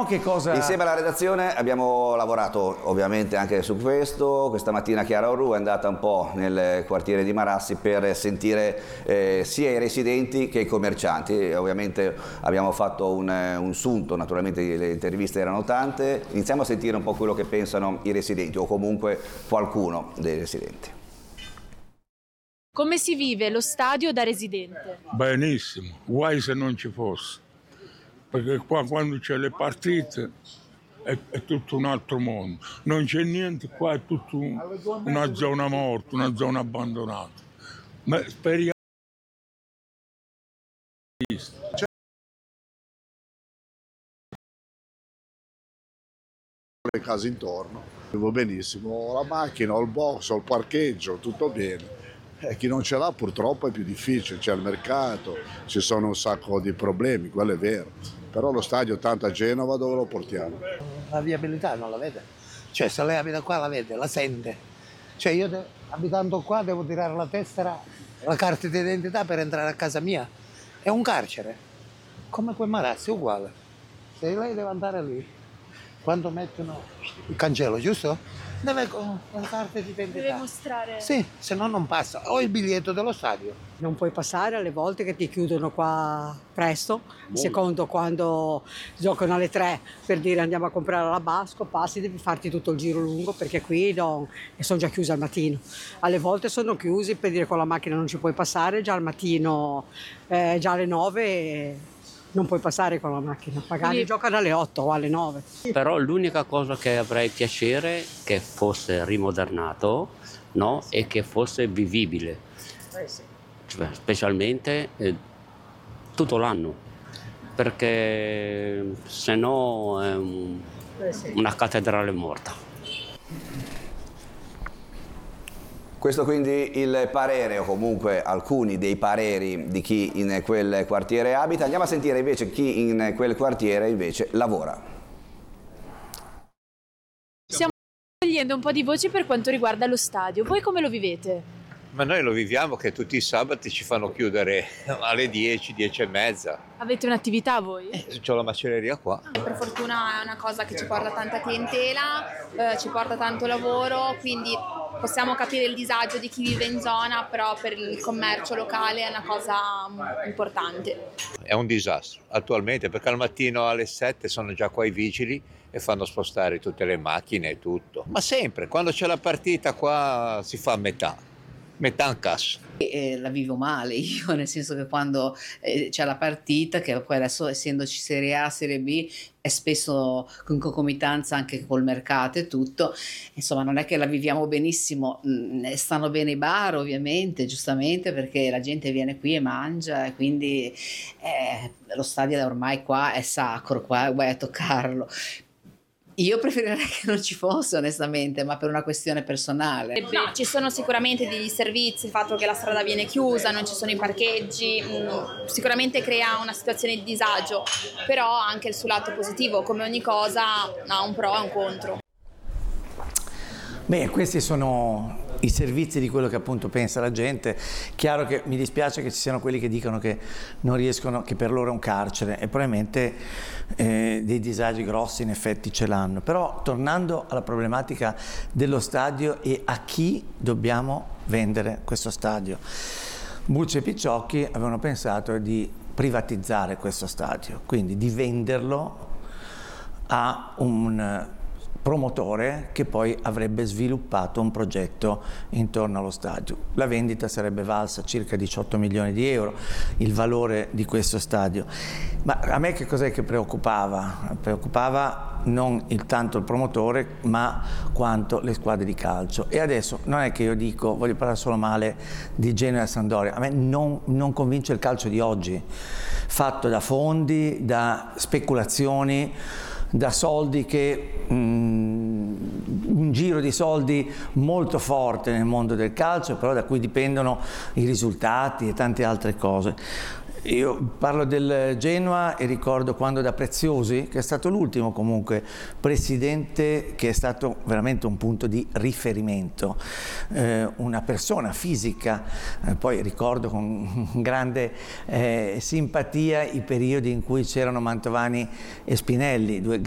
che cosa... Insieme alla redazione abbiamo lavorato ovviamente anche su questo. Questa mattina Chiara Orru è andata un po' nel quartiere di Marassi per sentire sia i residenti che i commercianti. Ovviamente abbiamo fatto un sunto, naturalmente le interviste erano tante. Iniziamo a sentire un po' quello che pensano i residenti o comunque qualcuno dei residenti. Come si vive lo stadio da residente? Benissimo, guai se non ci fosse, perché qua quando c'è le partite è tutto un altro mondo, non c'è niente, qua è tutto una zona morta, una zona abbandonata. Ma speriamo le case intorno, vivo benissimo, ho la macchina, ho il box, ho il parcheggio, tutto bene. Chi non ce l'ha purtroppo è più difficile, c'è il mercato, ci sono un sacco di problemi, quello è vero, però lo stadio tanto a Genova dove lo portiamo? La viabilità non la vede, cioè se lei abita qua la vede, la sente, cioè io abitando qua devo tirare la tessera, la carta d'identità per entrare a casa mia, è un carcere, come quel Marassi, uguale, se lei deve andare lì, quando mettono il cancello, giusto? Deve con la carta d'identità. Deve mostrare... Sì, se no non passa. O il biglietto dello stadio. Non puoi passare alle volte che ti chiudono qua presto, secondo quando giocano alle 3 per dire andiamo a comprare la Basco, passi, devi farti tutto il giro lungo perché qui sono già chiusi al mattino. Alle volte sono chiusi per dire con la macchina non ci puoi passare, già al mattino, già alle 9 non puoi passare con la macchina, magari giocano alle 8 o alle 9. Però l'unica cosa che avrei piacere che fosse rimodernato, no? E che fosse vivibile, cioè, specialmente tutto l'anno, perché se no è una cattedrale morta. Questo quindi il parere o comunque alcuni dei pareri di chi in quel quartiere abita. Andiamo a sentire invece chi in quel quartiere invece lavora. Stiamo raccogliendo un po' di voci per quanto riguarda lo stadio. Voi come lo vivete? Ma noi lo viviamo che tutti i sabati ci fanno chiudere alle 10, 10 e mezza. Avete un'attività voi? C'ho la macelleria qua. Per fortuna è una cosa che ci porta tanta clientela, ci porta tanto lavoro, quindi possiamo capire il disagio di chi vive in zona, però per il commercio locale è una cosa importante. È un disastro attualmente perché al mattino alle 7 sono già qua i vigili e fanno spostare tutte le macchine e tutto. Ma sempre, quando c'è la partita qua si fa metà in cassa. La vivo male io, nel senso che quando c'è la partita, che poi adesso essendoci Serie A, Serie B, è spesso in concomitanza anche col mercato e tutto, insomma non è che la viviamo benissimo, stanno bene i bar ovviamente, giustamente perché la gente viene qui e mangia e quindi lo stadio ormai qua è sacro, qua guai a toccarlo. Io preferirei che non ci fosse onestamente, ma per una questione personale. No, ci sono sicuramente degli servizi, il fatto che la strada viene chiusa, non ci sono i parcheggi, sicuramente crea una situazione di disagio, però anche sul lato positivo, come ogni cosa ha un pro e un contro. Beh, questi sono i servizi di quello che appunto pensa la gente. Chiaro che mi dispiace che ci siano quelli che dicono che non riescono, che per loro è un carcere e probabilmente dei disagi grossi in effetti ce l'hanno. Però tornando alla problematica dello stadio e a chi dobbiamo vendere questo stadio. Bucci e Picciocchi avevano pensato di privatizzare questo stadio, quindi di venderlo a un promotore che poi avrebbe sviluppato un progetto intorno allo stadio. La vendita sarebbe valsa circa 18 milioni di euro, il valore di questo stadio. Ma a me che cos'è che preoccupava? Preoccupava non tanto il promotore, ma quanto le squadre di calcio. E adesso non è che io dico, voglio parlare solo male di Genoa e Sampdoria, a me non convince il calcio di oggi, fatto da fondi, da speculazioni, da soldi che un giro di soldi molto forte nel mondo del calcio, però da cui dipendono i risultati e tante altre cose. Io parlo del Genoa e ricordo quando da Preziosi, che è stato l'ultimo comunque presidente che è stato veramente un punto di riferimento, una persona fisica, poi ricordo con grande simpatia i periodi in cui c'erano Mantovani e Spinelli, due